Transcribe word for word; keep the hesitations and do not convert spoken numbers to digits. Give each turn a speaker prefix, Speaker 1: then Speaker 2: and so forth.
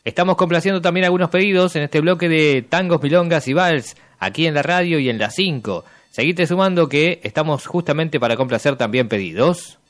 Speaker 1: Estamos complaciendo también algunos pedidos en este bloque de tangos, milongas y vals, aquí en la radio y en la cinco. Seguite sumando que estamos justamente para complacer también pedidos.